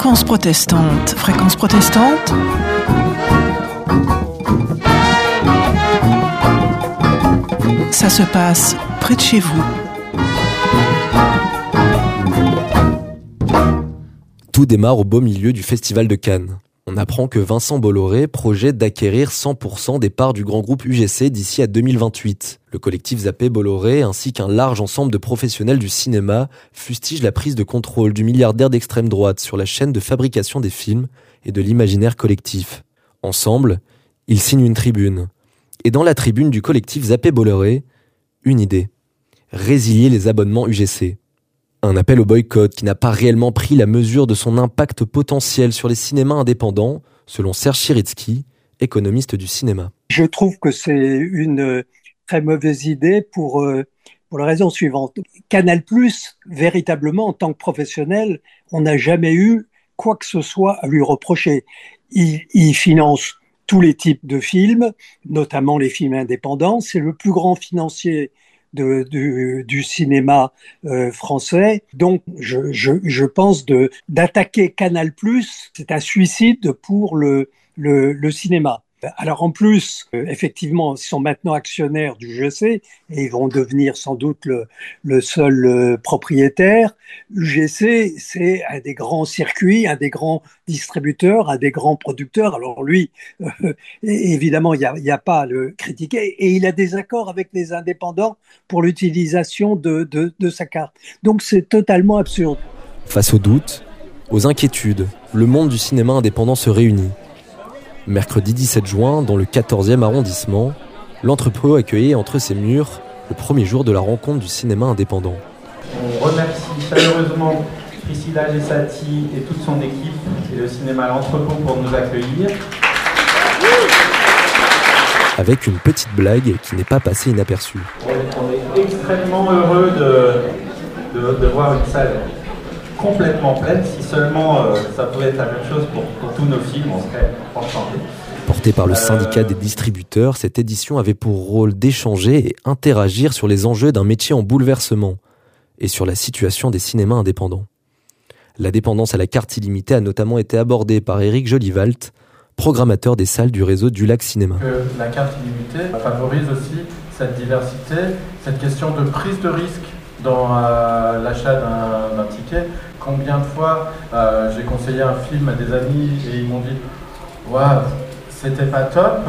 Fréquence protestante. Fréquence protestante. Ça se passe près de chez vous. Tout démarre au beau milieu du Festival de Cannes. On apprend que Vincent Bolloré projette d'acquérir 100% des parts du grand groupe UGC d'ici à 2028. Le collectif Zappé Bolloré ainsi qu'un large ensemble de professionnels du cinéma fustigent la prise de contrôle du milliardaire d'extrême droite sur la chaîne de fabrication des films et de l'imaginaire collectif. Ensemble, ils signent une tribune. Et dans la tribune du collectif Zappé Bolloré, une idée. Résilier les abonnements UGC. Un appel au boycott qui n'a pas réellement pris la mesure de son impact potentiel sur les cinémas indépendants, selon Serge Chiritzky, économiste du cinéma. Je trouve que c'est une très mauvaise idée pour la raison suivante. Canal+, véritablement, en tant que professionnel, on n'a jamais eu quoi que ce soit à lui reprocher. Il finance tous les types de films, notamment les films indépendants. C'est le plus grand financier du cinéma français. Donc, je pense d'attaquer Canal+, c'est un suicide pour le cinéma. Alors en plus, effectivement, ils sont maintenant actionnaires du UGC et ils vont devenir sans doute le seul propriétaire. UGC, c'est un des grands circuits, un des grands distributeurs, un des grands producteurs. Alors lui, évidemment, il y a pas à le critiquer et il a des accords avec les indépendants pour l'utilisation de sa carte. Donc c'est totalement absurde. Face aux doutes, aux inquiétudes, le monde du cinéma indépendant se réunit. Mercredi 17 juin, dans le 14e arrondissement, l'entrepôt accueillait entre ses murs le premier jour de la rencontre du cinéma indépendant. On remercie chaleureusement Priscilla Gessati et toute son équipe et le cinéma L'Entrepôt pour nous accueillir. Avec une petite blague qui n'est pas passée inaperçue. On est extrêmement heureux de voir une salle complètement pleine. Si seulement ça pouvait être la même chose pour tous nos films, on serait enchantés. Portée par le syndicat des distributeurs, cette édition avait pour rôle d'échanger et interagir sur les enjeux d'un métier en bouleversement et sur la situation des cinémas indépendants. La dépendance à la carte illimitée a notamment été abordée par Éric Jolivalt, programmateur des salles du réseau du Lac Cinéma. La carte illimitée favorise aussi cette diversité, cette question de prise de risque dans l'achat d'un ticket. Combien de fois j'ai conseillé un film à des amis et ils m'ont dit « Waouh, c'était pas top,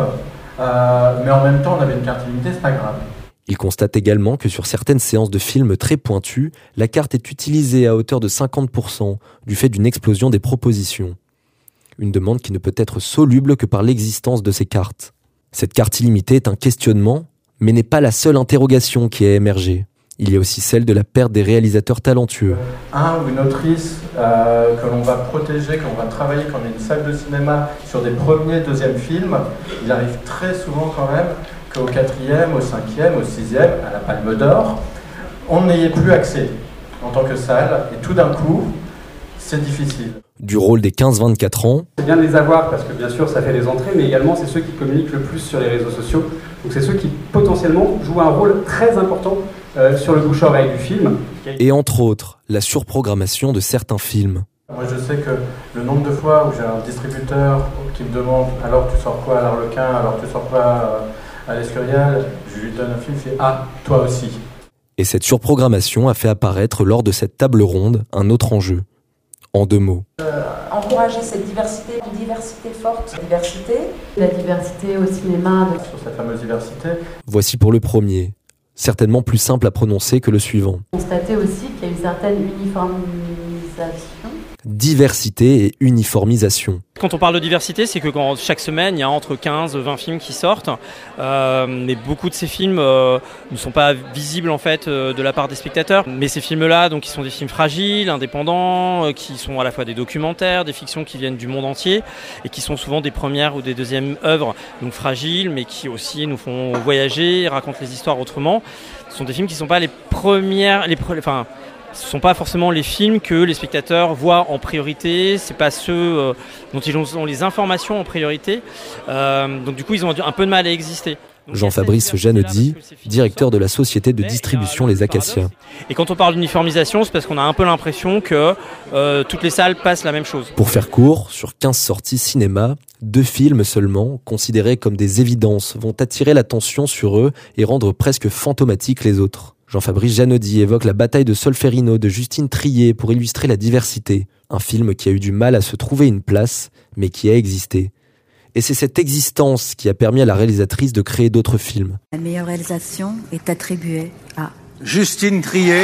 mais en même temps on avait une carte illimitée, c'est pas grave ». Il constate également que sur certaines séances de films très pointues, la carte est utilisée à hauteur de 50% du fait d'une explosion des propositions. Une demande qui ne peut être soluble que par l'existence de ces cartes. Cette carte illimitée est un questionnement, mais n'est pas la seule interrogation qui a émergé. Il y a aussi celle de la perte des réalisateurs talentueux. Un ou une autrice que l'on va protéger, que l'on va travailler, quand on est une salle de cinéma sur des premiers, deuxièmes films, il arrive très souvent quand même qu'au 4e, au 5e, au 6e, à la Palme d'Or, on n'ayait plus accès en tant que salle. Et tout d'un coup, c'est difficile. Du rôle des 15-24 ans. C'est bien de les avoir parce que bien sûr ça fait les entrées, mais également c'est ceux qui communiquent le plus sur les réseaux sociaux. Donc c'est ceux qui potentiellement jouent un rôle très important sur le bouche-oreille du film. Et entre autres, la surprogrammation de certains films. Moi je sais que le nombre de fois où j'ai un distributeur qui me demande « alors tu sors quoi à l'Arlequin, alors tu sors quoi à l'Escurial ?» Je lui donne un film, il fait « ah, toi aussi ». Et cette surprogrammation a fait apparaître lors de cette table ronde un autre enjeu. En 2 mots. Encourager cette diversité, une diversité forte, la diversité au cinéma. Sur cette fameuse diversité. Voici pour le premier, certainement plus simple à prononcer que le suivant. Constater aussi qu'il y a une certaine uniformisation. Diversité et uniformisation. Quand on parle de diversité, c'est que chaque semaine, il y a entre 15 et 20 films qui sortent. Mais beaucoup de ces films ne sont pas visibles en fait de la part des spectateurs. Mais ces films-là, donc, ils sont des films fragiles, indépendants, qui sont à la fois des documentaires, des fictions qui viennent du monde entier et qui sont souvent des premières ou des deuxièmes œuvres, donc fragiles, mais qui aussi nous font voyager, racontent les histoires autrement. Ce sont des films qui ne sont pas les premières, ce ne sont pas forcément les films que les spectateurs voient en priorité, c'est pas ceux dont ils ont les informations en priorité, donc du coup ils ont un peu de mal à exister. Jean-Fabrice Janody, directeur de la société de distribution Les Acacias. Et quand on parle d'uniformisation, c'est parce qu'on a un peu l'impression que toutes les salles passent la même chose. Pour faire court, sur 15 sorties cinéma, 2 films seulement, considérés comme des évidences, vont attirer l'attention sur eux et rendre presque fantomatiques les autres. Jean-Fabrice Janody évoque La bataille de Solferino de Justine Triet pour illustrer la diversité. Un film qui a eu du mal à se trouver une place, mais qui a existé. Et c'est cette existence qui a permis à la réalisatrice de créer d'autres films. La meilleure réalisation est attribuée à Justine Triet.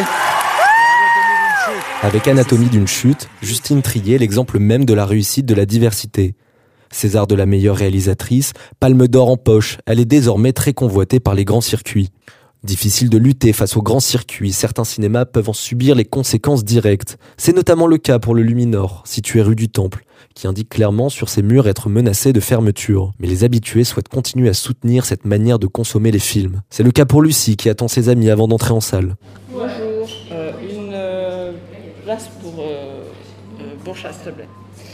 Avec Anatomie d'une chute, Justine Triet est l'exemple même de la réussite de la diversité. César de la meilleure réalisatrice, Palme d'or en poche, elle est désormais très convoitée par les grands circuits. Difficile de lutter face aux grands circuits, certains cinémas peuvent en subir les conséquences directes. C'est notamment le cas pour le Luminor, situé rue du Temple, qui indique clairement sur ses murs être menacé de fermeture. Mais les habitués souhaitent continuer à soutenir cette manière de consommer les films. C'est le cas pour Lucie qui attend ses amis avant d'entrer en salle. Bonjour, une place pour Bourchas, s'il te plaît.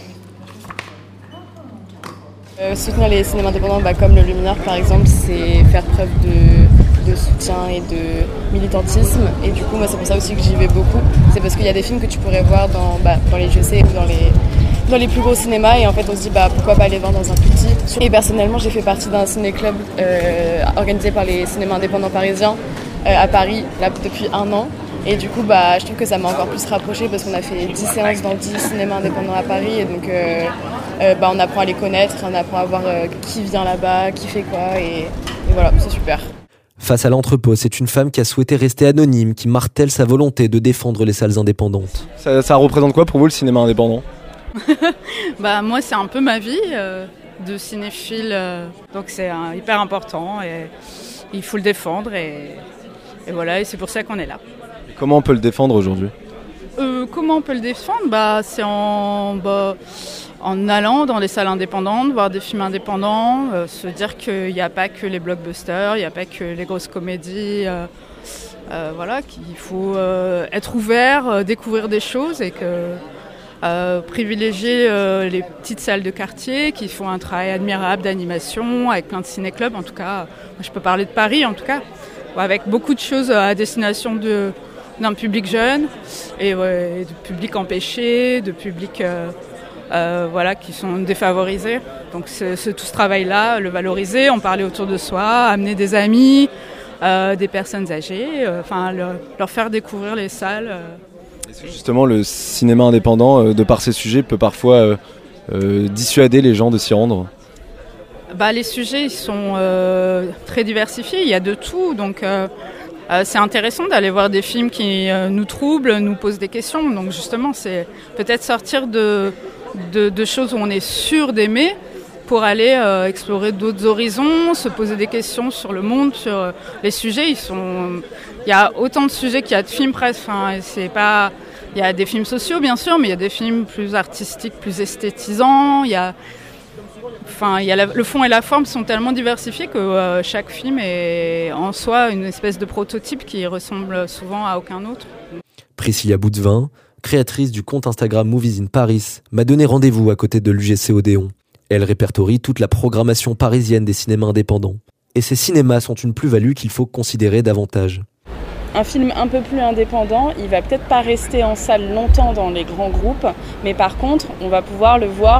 Soutenir les cinémas indépendants comme le Luminor par exemple, c'est faire preuve de soutien et de militantisme, et du coup moi c'est pour ça aussi que j'y vais beaucoup. C'est parce qu'il y a des films que tu pourrais voir dans les UGC ou dans les plus gros cinémas, et en fait on se dit pourquoi pas les voir dans un plus petit. Et personnellement j'ai fait partie d'un ciné-club organisé par les cinémas indépendants parisiens à Paris là, depuis 1 an, et du coup je trouve que ça m'a encore plus rapprochée parce qu'on a fait 10 séances dans 10 cinémas indépendants à Paris, et donc on apprend à les connaître, on apprend à voir qui vient là-bas, qui fait quoi, et voilà, c'est super. Face à l'entrepôt, c'est une femme qui a souhaité rester anonyme, qui martèle sa volonté de défendre les salles indépendantes. Ça représente quoi pour vous le cinéma indépendant ? Moi c'est un peu ma vie de cinéphile, donc c'est hyper important et il faut le défendre et voilà, et c'est pour ça qu'on est là. Et comment on peut le défendre aujourd'hui ? Comment on peut le défendre ? C'est en allant dans les salles indépendantes, voir des films indépendants, se dire qu'il n'y a pas que les blockbusters, il n'y a pas que les grosses comédies, qu'il faut être ouvert, découvrir des choses, et que privilégier les petites salles de quartier qui font un travail admirable d'animation avec plein de ciné-clubs. En tout cas, je peux parler de Paris en tout cas, avec beaucoup de choses à destination d'un public jeune et de public empêché, de public qui sont défavorisés. Donc c'est tout ce travail-là, le valoriser, en parler autour de soi, amener des amis, des personnes âgées, leur faire découvrir les salles. Justement, le cinéma indépendant, de par ses sujets, peut parfois dissuader les gens de s'y rendre. Les sujets ils sont très diversifiés, il y a de tout, donc c'est intéressant d'aller voir des films qui nous troublent, nous posent des questions. Donc justement, c'est peut-être sortir de choses où on est sûr d'aimer pour aller explorer d'autres horizons, se poser des questions sur le monde, sur les sujets. Il y a autant de sujets qu'il y a de films presque. Il y a des films sociaux bien sûr, mais il y a des films plus artistiques, plus esthétisants. Le fond et la forme sont tellement diversifiés que chaque film est en soi une espèce de prototype qui ressemble souvent à aucun autre. Priscilla Boutvin, créatrice du compte Instagram Movies in Paris, m'a donné rendez-vous à côté de l'UGC Odéon. Elle répertorie toute la programmation parisienne des cinémas indépendants. Et ces cinémas sont une plus-value qu'il faut considérer davantage. Un film un peu plus indépendant, il va peut-être pas rester en salle longtemps dans les grands groupes, mais par contre, on va pouvoir le voir